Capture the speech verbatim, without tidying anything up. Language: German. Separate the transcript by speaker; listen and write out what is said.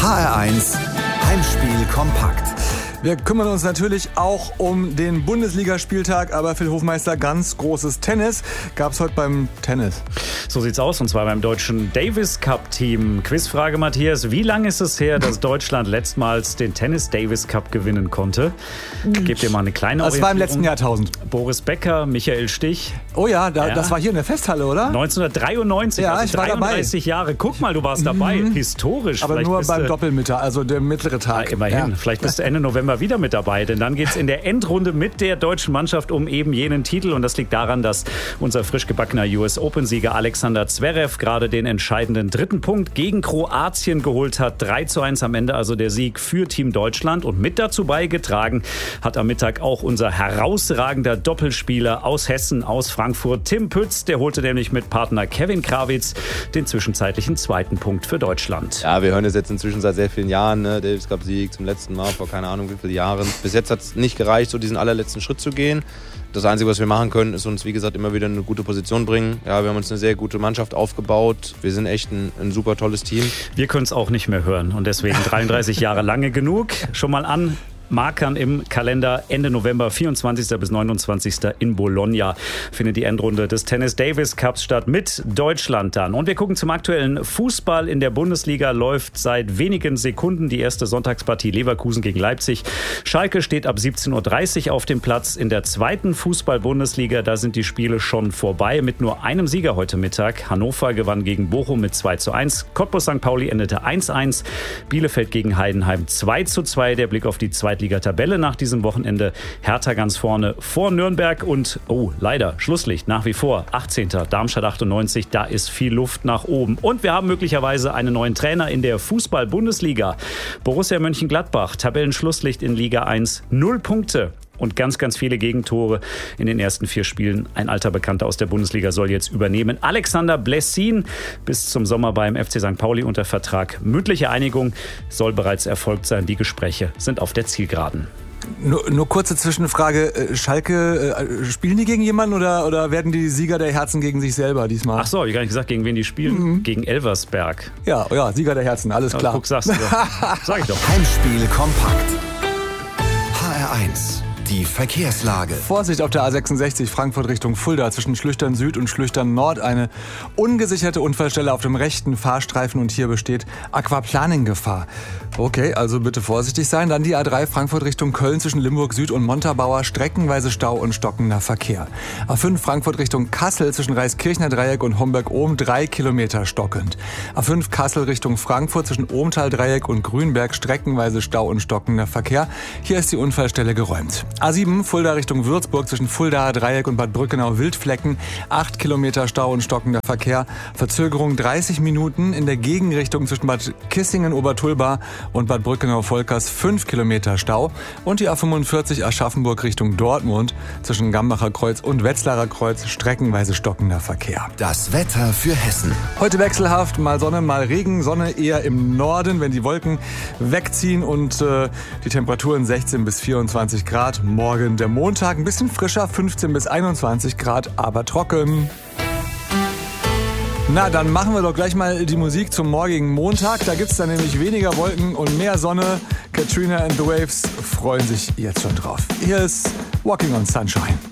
Speaker 1: H R eins Heimspiel kompakt.
Speaker 2: Wir kümmern uns natürlich auch um den Bundesligaspieltag, aber Phil Hofmeister, ganz großes Tennis gab es heute beim Tennis.
Speaker 3: So sieht's aus, und zwar beim deutschen Davis Cup Team. Quizfrage, Matthias: Wie lange ist es her, dass Deutschland letztmals den Tennis Davis Cup gewinnen konnte? Ich gebe dir mal eine kleine
Speaker 2: Das war im letzten Jahrtausend.
Speaker 3: Boris Becker, Michael Stich.
Speaker 2: Oh ja, da,
Speaker 3: ja.
Speaker 2: das war hier in der Festhalle, oder?
Speaker 3: neunzehnhundertdreiundneunzig,
Speaker 2: ja,
Speaker 3: also
Speaker 2: ich war
Speaker 3: dreiunddreißig
Speaker 2: dabei.
Speaker 3: Jahre. Guck mal, du warst dabei. Mhm. Historisch.
Speaker 2: Aber
Speaker 3: Vielleicht
Speaker 2: nur
Speaker 3: bist
Speaker 2: beim
Speaker 3: du,
Speaker 2: Doppelmittag, also der mittlere Tag.
Speaker 3: Ja, immerhin.
Speaker 2: Ja.
Speaker 3: Vielleicht bist du Ende November wieder mit dabei, denn dann geht es in der Endrunde mit der deutschen Mannschaft um eben jenen Titel. Und das liegt daran, dass unser frisch gebackener U S Open-Sieger Alexander Zverev gerade den entscheidenden dritten Punkt gegen Kroatien geholt hat. drei zu eins am Ende, also der Sieg für Team Deutschland. Und mit dazu beigetragen hat am Mittag auch unser herausragender Doppelspieler aus Hessen, aus Frankfurt, Tim Pütz. Der holte nämlich mit Partner Kevin Krawitz den zwischenzeitlichen zweiten Punkt für Deutschland.
Speaker 4: Ja, wir hören es jetzt inzwischen seit sehr vielen Jahren, ne? Davis Cup Sieg zum letzten Mal vor keine Ahnung wie vielen Jahren. Bis jetzt hat es nicht gereicht, so diesen allerletzten Schritt zu gehen. Das Einzige, was wir machen können, ist uns, wie gesagt, immer wieder in eine gute Position bringen. Ja, wir haben uns eine sehr gute Mannschaft aufgebaut. Wir sind echt ein, ein super tolles Team.
Speaker 3: Wir können es auch nicht mehr hören und deswegen dreiunddreißig Jahre lange genug. Schon mal an Markern im Kalender. Ende November, vierundzwanzigsten bis neunundzwanzigsten in Bologna findet die Endrunde des Tennis Davis Cups statt mit Deutschland dann. Und wir gucken zum aktuellen Fußball. In der Bundesliga läuft seit wenigen Sekunden die erste Sonntagspartie Leverkusen gegen Leipzig. Schalke steht ab siebzehn Uhr dreißig auf dem Platz. In der zweiten Fußball-Bundesliga, da sind die Spiele schon vorbei mit nur einem Sieger heute Mittag. Hannover gewann gegen Bochum mit zwei zu eins. Cottbus Sankt Pauli endete eins zu eins. Bielefeld gegen Heidenheim zwei zu zwei. Der Blick auf die zweite Liga-Tabelle nach diesem Wochenende. Hertha ganz vorne vor Nürnberg und, oh, leider, Schlusslicht nach wie vor. achtzehnten Darmstadt achtundneunzig, da ist viel Luft nach oben. Und wir haben möglicherweise einen neuen Trainer in der Fußball-Bundesliga. Borussia Mönchengladbach, Tabellenschlusslicht in Liga eins, null Punkte. Und ganz, ganz viele Gegentore in den ersten vier Spielen. Ein alter Bekannter aus der Bundesliga soll jetzt übernehmen. Alexander Blessin, bis zum Sommer beim F C Sankt Pauli unter Vertrag. Mündliche Einigung soll bereits erfolgt sein. Die Gespräche sind auf der Zielgeraden.
Speaker 2: Nur, nur kurze Zwischenfrage. Schalke, äh, spielen die gegen jemanden oder, oder werden die Sieger der Herzen gegen sich selber diesmal?
Speaker 3: Ach so, hab ich gar nicht gesagt, gegen wen die spielen. Mhm. Gegen Elversberg.
Speaker 2: Ja, ja, Sieger der Herzen, alles klar.
Speaker 3: Ja, guck, sagst du. Sag ich doch.
Speaker 1: Heimspiel kompakt. H R eins. Die Verkehrslage.
Speaker 2: Vorsicht auf der A sechsundsechzig Frankfurt Richtung Fulda zwischen Schlüchtern Süd und Schlüchtern Nord. Eine ungesicherte Unfallstelle auf dem rechten Fahrstreifen und hier besteht Aquaplaning-Gefahr. Okay, also bitte vorsichtig sein. Dann die A drei Frankfurt Richtung Köln zwischen Limburg Süd und Montabaur. Streckenweise Stau und stockender Verkehr. A fünf Frankfurt Richtung Kassel zwischen Reiskirchner Dreieck und Homberg-Ohm drei Kilometer stockend. A fünf Kassel Richtung Frankfurt zwischen Ohmtal Dreieck und Grünberg. Streckenweise Stau und stockender Verkehr. Hier ist die Unfallstelle geräumt. A sieben Fulda Richtung Würzburg zwischen Fuldaer Dreieck und Bad Brückenau Wildflecken. acht Kilometer Stau und stockender Verkehr. Verzögerung dreißig Minuten in der Gegenrichtung zwischen Bad Kissingen-Obertulba und Bad Brückenau-Volkers fünf Kilometer Stau. Und die A fünfundvierzig Aschaffenburg Richtung Dortmund zwischen Gambacher Kreuz und Wetzlarer Kreuz. Streckenweise stockender Verkehr.
Speaker 1: Das Wetter für Hessen.
Speaker 2: Heute wechselhaft, mal Sonne, mal Regen. Sonne eher im Norden, wenn die Wolken wegziehen und äh, die Temperaturen sechzehn bis vierundzwanzig Grad. Morgen der Montag, ein bisschen frischer, fünfzehn bis einundzwanzig Grad, aber trocken. Na, dann machen wir doch gleich mal die Musik zum morgigen Montag. Da gibt's dann nämlich weniger Wolken und mehr Sonne. Katrina and the Waves freuen sich jetzt schon drauf. Hier ist Walking on Sunshine.